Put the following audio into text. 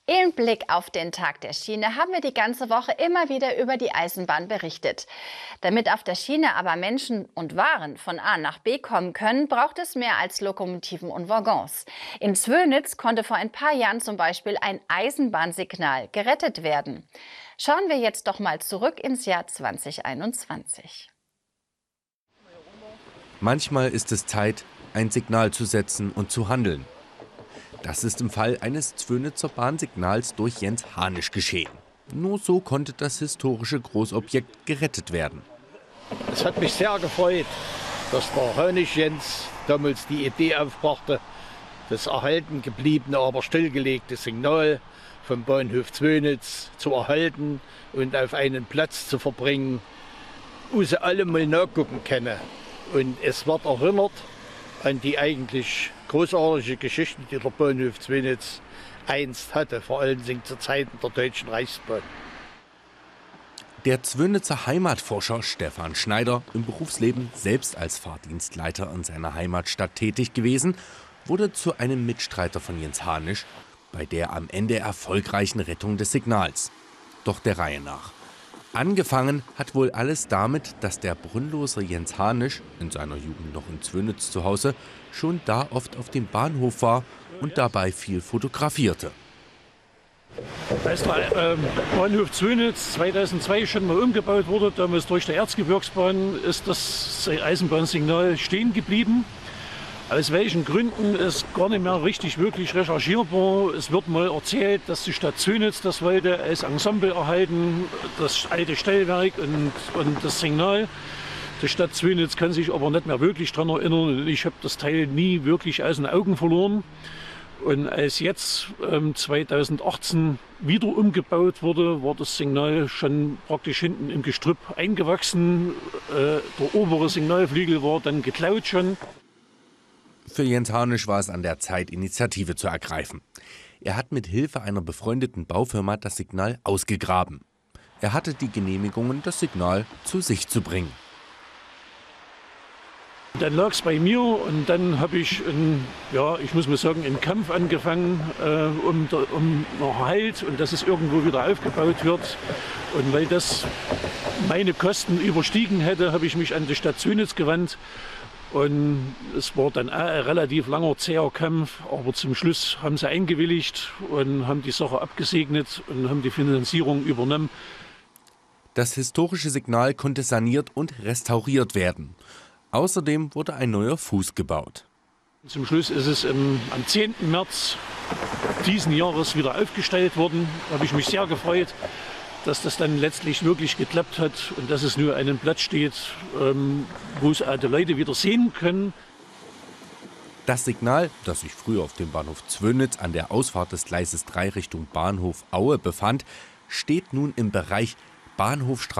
Im Blick auf den Tag der Schiene haben wir die ganze Woche immer wieder über die Eisenbahn berichtet. Damit auf der Schiene aber Menschen und Waren von A nach B kommen können, braucht es mehr als Lokomotiven und Waggons. In Zwönitz konnte vor ein paar Jahren zum Beispiel ein Eisenbahnsignal gerettet werden. Schauen wir jetzt doch mal zurück ins Jahr 2021. Manchmal ist es Zeit, ein Signal zu setzen und zu handeln. Das ist im Fall eines Zwönitzer Bahnsignals durch Jens Hanisch geschehen. Nur so konnte das historische Großobjekt gerettet werden. Es hat mich sehr gefreut, dass der Hanisch Jens damals die Idee aufbrachte, das erhalten gebliebene, aber stillgelegte Signal vom Bahnhof Zwönitz zu erhalten und auf einen Platz zu verbringen, wo sie alle mal nachgucken können. Und es wird erinnert an die eigentlich großartige Geschichte, die der Bahnhof Zwönitz einst hatte, vor allen Dingen zu Zeiten der Deutschen Reichsbahn. Der Zwönitzer Heimatforscher Stefan Schneider, im Berufsleben selbst als Fahrdienstleiter in seiner Heimatstadt tätig gewesen, wurde zu einem Mitstreiter von Jens Hanisch bei der am Ende erfolgreichen Rettung des Signals. Doch der Reihe nach. Angefangen hat wohl alles damit, dass der Brünnloser Jens Hanisch, in seiner Jugend noch in Zwönitz zu Hause, schon da oft auf dem Bahnhof war und dabei viel fotografierte. Als der Bahnhof Zwönitz 2002 schon mal umgebaut wurde, damals durch die Erzgebirgsbahn, ist das Eisenbahnsignal stehen geblieben. Aus welchen Gründen ist gar nicht mehr richtig wirklich recherchierbar. Es wird mal erzählt, dass die Stadt Zwönitz das wollte als Ensemble erhalten, das alte Stellwerk und das Signal. Die Stadt Zwönitz kann sich aber nicht mehr wirklich daran erinnern. Ich habe das Teil nie wirklich aus den Augen verloren. Und als jetzt 2018 wieder umgebaut wurde, war das Signal schon praktisch hinten im Gestrüpp eingewachsen. Der obere Signalflügel war dann geklaut schon. Für Jens Hanisch war es an der Zeit, Initiative zu ergreifen. Er hat mit Hilfe einer befreundeten Baufirma das Signal ausgegraben. Er hatte die Genehmigungen, das Signal zu sich zu bringen. Dann lag es bei mir und dann habe ich, ich muss mal sagen, einen Kampf angefangen um Erhalt und dass es irgendwo wieder aufgebaut wird. Und weil das meine Kosten überstiegen hätte, habe ich mich an die Stadt Zwönitz gewandt. Und es war dann ein relativ langer, zäher Kampf, aber zum Schluss haben sie eingewilligt und haben die Sache abgesegnet und haben die Finanzierung übernommen. Das historische Signal konnte saniert und restauriert werden. Außerdem wurde ein neuer Fuß gebaut. Zum Schluss ist es am 10. März diesen Jahres wieder aufgestellt worden. Da habe ich mich sehr gefreut, dass das dann letztlich wirklich geklappt hat und dass es nur einen Platz steht, wo es die Leute wieder sehen können. Das Signal, das sich früher auf dem Bahnhof Zwönitz an der Ausfahrt des Gleises 3 Richtung Bahnhof Aue befand, steht nun im Bereich Bahnhofstraße